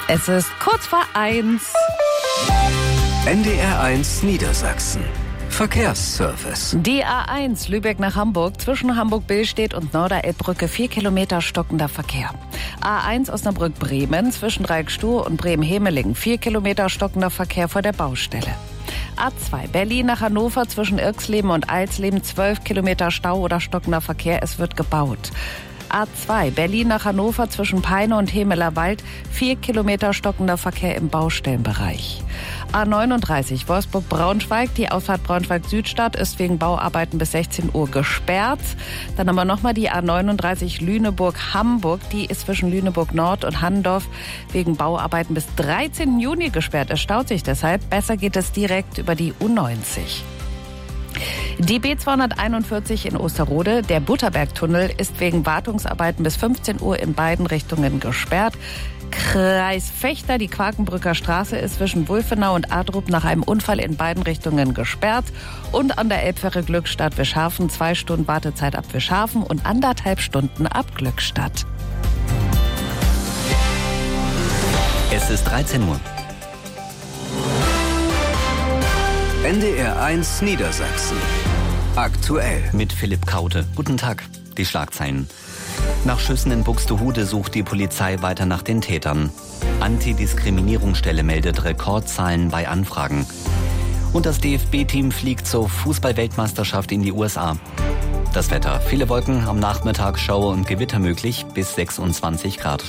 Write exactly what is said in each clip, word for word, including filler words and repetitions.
Es ist kurz vor eins. N D R eins Niedersachsen. Verkehrsservice. Die A eins Lübeck nach Hamburg zwischen Hamburg-Billstedt und Norderelbbrücke vier Kilometer stockender Verkehr. A eins Osnabrück-Bremen zwischen Dreieckstuhl und Bremen-Hemelingen vier Kilometer stockender Verkehr vor der Baustelle. A zwei Berlin nach Hannover zwischen Irxleben und Eilsleben zwölf Kilometer Stau oder stockender Verkehr, es wird gebaut. A zwei Berlin nach Hannover zwischen Peine und Hemelerwald vier Kilometer stockender Verkehr im Baustellenbereich. A neununddreißig Wolfsburg-Braunschweig, die Ausfahrt Braunschweig-Südstadt ist wegen Bauarbeiten bis sechzehn Uhr gesperrt. Dann haben wir nochmal die A neununddreißig Lüneburg-Hamburg, die ist zwischen Lüneburg-Nord und Handorf wegen Bauarbeiten bis dreizehnten Juni gesperrt. Es staut sich deshalb, besser geht es direkt über die U neunzig. Die B zweihunderteinundvierzig in Osterode, der Butterbergtunnel, ist wegen Wartungsarbeiten bis fünfzehn Uhr in beiden Richtungen gesperrt. Kreis Vechta, die Quakenbrücker Straße ist zwischen Wulfenau und Adrup nach einem Unfall in beiden Richtungen gesperrt. Und an der Elbfähre Glückstadt-Wischhafen zwei Stunden Wartezeit ab Wischhafen und anderthalb Stunden ab Glückstadt. Es ist dreizehn Uhr. N D R eins Niedersachsen. Aktuell. Mit Philipp Kaute. Guten Tag. Die Schlagzeilen. Nach Schüssen in Buxtehude sucht die Polizei weiter nach den Tätern. Antidiskriminierungsstelle meldet Rekordzahlen bei Anfragen. Und das D F B-Team fliegt zur Fußball-Weltmeisterschaft in die U S A. Das Wetter. Viele Wolken, am Nachmittag Schauer und Gewitter möglich, bis sechsundzwanzig Grad.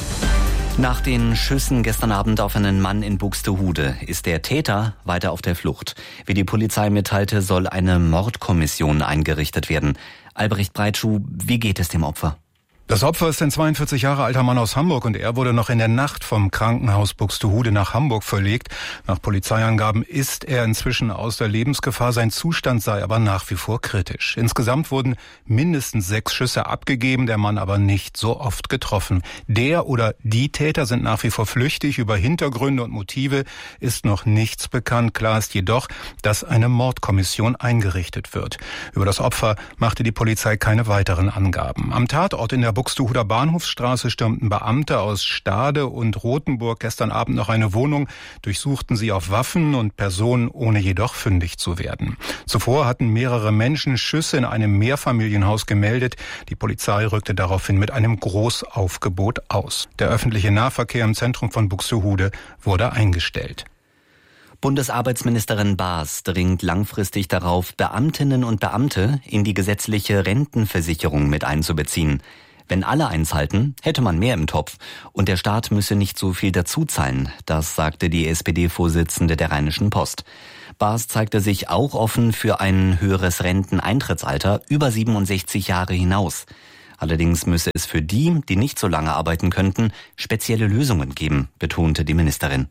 Nach den Schüssen gestern Abend auf einen Mann in Buxtehude ist der Täter weiter auf der Flucht. Wie die Polizei mitteilte, soll eine Mordkommission eingerichtet werden. Albrecht Breitschuh, wie geht es dem Opfer? Das Opfer ist ein zweiundvierzig Jahre alter Mann aus Hamburg und er wurde noch in der Nacht vom Krankenhaus Buxtehude nach Hamburg verlegt. Nach Polizeiangaben ist er inzwischen außer Lebensgefahr, sein Zustand sei aber nach wie vor kritisch. Insgesamt wurden mindestens sechs Schüsse abgegeben, der Mann aber nicht so oft getroffen. Der oder die Täter sind nach wie vor flüchtig, über Hintergründe und Motive ist noch nichts bekannt. Klar ist jedoch, dass eine Mordkommission eingerichtet wird. Über das Opfer machte die Polizei keine weiteren Angaben. Am Tatort in der Buxtehuder Bahnhofsstraße stürmten Beamte aus Stade und Rothenburg gestern Abend noch eine Wohnung, durchsuchten sie auf Waffen und Personen, ohne jedoch fündig zu werden. Zuvor hatten mehrere Menschen Schüsse in einem Mehrfamilienhaus gemeldet. Die Polizei rückte daraufhin mit einem Großaufgebot aus. Der öffentliche Nahverkehr im Zentrum von Buxtehude wurde eingestellt. Bundesarbeitsministerin Baas dringt langfristig darauf, Beamtinnen und Beamte in die gesetzliche Rentenversicherung mit einzubeziehen. Wenn alle eins halten, hätte man mehr im Topf und der Staat müsse nicht so viel dazuzahlen, das sagte die S P D-Vorsitzende der Rheinischen Post. Baas zeigte sich auch offen für ein höheres Renteneintrittsalter über siebenundsechzig Jahre hinaus. Allerdings müsse es für die, die nicht so lange arbeiten könnten, spezielle Lösungen geben, betonte die Ministerin.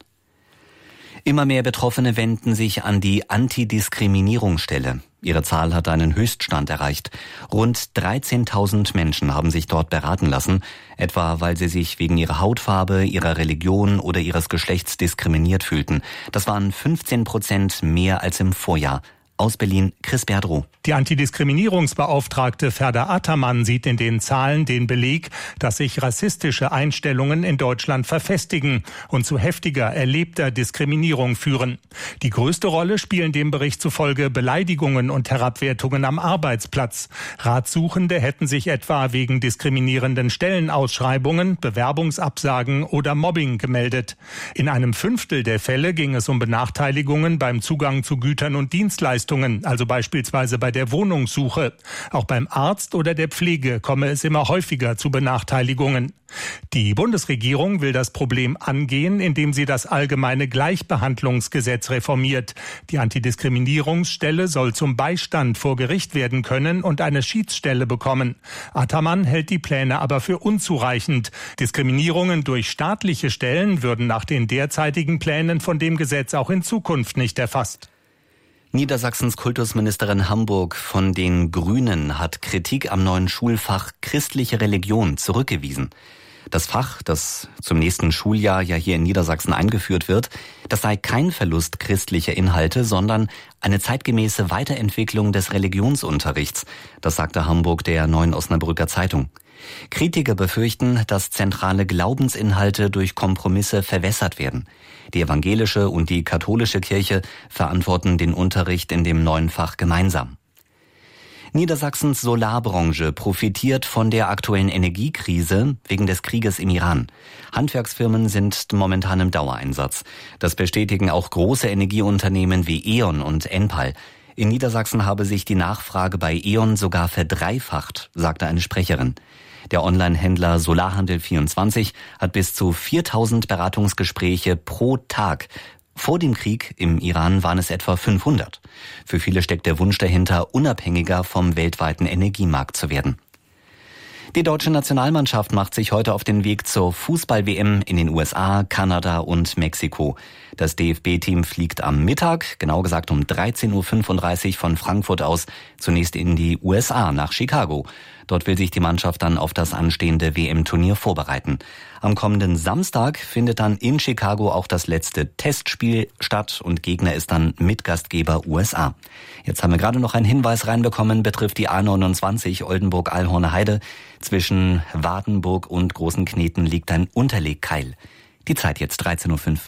Immer mehr Betroffene wenden sich an die Antidiskriminierungsstelle. Ihre Zahl hat einen Höchststand erreicht. Rund dreizehntausend Menschen haben sich dort beraten lassen, etwa weil sie sich wegen ihrer Hautfarbe, ihrer Religion oder ihres Geschlechts diskriminiert fühlten. Das waren fünfzehn Prozent mehr als im Vorjahr. Aus Berlin, Chris Berdrow. Die Antidiskriminierungsbeauftragte Ferda Attermann sieht in den Zahlen den Beleg, dass sich rassistische Einstellungen in Deutschland verfestigen und zu heftiger erlebter Diskriminierung führen. Die größte Rolle spielen dem Bericht zufolge Beleidigungen und Herabwertungen am Arbeitsplatz. Ratsuchende hätten sich etwa wegen diskriminierenden Stellenausschreibungen, Bewerbungsabsagen oder Mobbing gemeldet. In einem Fünftel der Fälle ging es um Benachteiligungen beim Zugang zu Gütern und Dienstleistungen, also beispielsweise bei der Wohnungssuche. Auch beim Arzt oder der Pflege komme es immer häufiger zu Benachteiligungen. Die Bundesregierung will das Problem angehen, indem sie das allgemeine Gleichbehandlungsgesetz reformiert. Die Antidiskriminierungsstelle soll zum Beistand vor Gericht werden können und eine Schiedsstelle bekommen. Attermann hält die Pläne aber für unzureichend. Diskriminierungen durch staatliche Stellen würden nach den derzeitigen Plänen von dem Gesetz auch in Zukunft nicht erfasst. Niedersachsens Kultusministerin Hamburg von den Grünen hat Kritik am neuen Schulfach christliche Religion zurückgewiesen. Das Fach, das zum nächsten Schuljahr ja hier in Niedersachsen eingeführt wird, das sei kein Verlust christlicher Inhalte, sondern eine zeitgemäße Weiterentwicklung des Religionsunterrichts. Das sagte Hamburg der Neuen Osnabrücker Zeitung. Kritiker befürchten, dass zentrale Glaubensinhalte durch Kompromisse verwässert werden. Die evangelische und die katholische Kirche verantworten den Unterricht in dem neuen Fach gemeinsam. Niedersachsens Solarbranche profitiert von der aktuellen Energiekrise wegen des Krieges im Iran. Handwerksfirmen sind momentan im Dauereinsatz. Das bestätigen auch große Energieunternehmen wie E.ON und Enpal. In Niedersachsen habe sich die Nachfrage bei E.ON sogar verdreifacht, sagte eine Sprecherin. Der Online-Händler Solarhandel vierundzwanzig hat bis zu viertausend Beratungsgespräche pro Tag. Vor dem Krieg im Iran waren es etwa fünfhundert. Für viele steckt der Wunsch dahinter, unabhängiger vom weltweiten Energiemarkt zu werden. Die deutsche Nationalmannschaft macht sich heute auf den Weg zur Fußball-W M in den U S A, Kanada und Mexiko. Das D F B-Team fliegt am Mittag, genau gesagt um dreizehn Uhr fünfunddreißig von Frankfurt aus, zunächst in die U S A nach Chicago. Dort will sich die Mannschaft dann auf das anstehende W M-Turnier vorbereiten. Am kommenden Samstag findet dann in Chicago auch das letzte Testspiel statt und Gegner ist dann Mitgastgeber U S A. Jetzt haben wir gerade noch einen Hinweis reinbekommen, betrifft die A neunundzwanzig Oldenburg-Allhorner Heide. Zwischen Wartenburg und Großenkneten liegt ein Unterlegkeil. Die Zeit jetzt dreizehn Uhr fünf.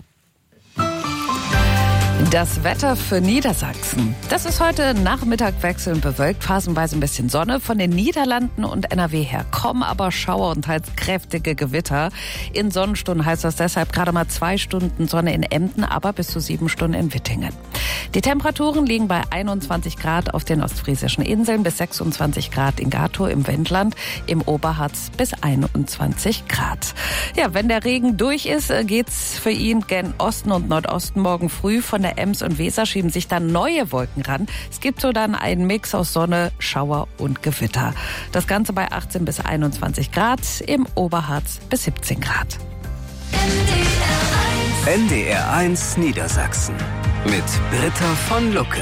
Das Wetter für Niedersachsen. Das ist heute Nachmittag wechselnd bewölkt, phasenweise ein bisschen Sonne. Von den Niederlanden und N R W her kommen aber Schauer und teils kräftige Gewitter. In Sonnenstunden heißt das deshalb gerade mal zwei Stunden Sonne in Emden, aber bis zu sieben Stunden in Wittingen. Die Temperaturen liegen bei einundzwanzig Grad auf den ostfriesischen Inseln, bis sechsundzwanzig Grad in Gatow im Wendland, im Oberharz bis einundzwanzig Grad. Ja, wenn der Regen durch ist, geht's für ihn gen Osten und Nordosten. Morgen früh von der Ems und Weser schieben sich dann neue Wolken ran. Es gibt so dann einen Mix aus Sonne, Schauer und Gewitter. Das Ganze bei achtzehn bis einundzwanzig Grad, im Oberharz bis siebzehn Grad. N D R eins Niedersachsen mit Britta von Lucke.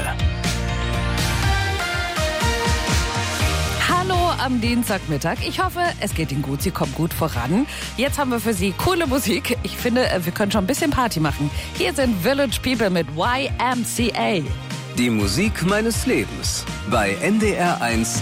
Hallo am Dienstagmittag. Ich hoffe, es geht Ihnen gut. Sie kommen gut voran. Jetzt haben wir für Sie coole Musik. Ich finde, wir können schon ein bisschen Party machen. Hier sind Village People mit Y M C A. Die Musik meines Lebens bei N D R eins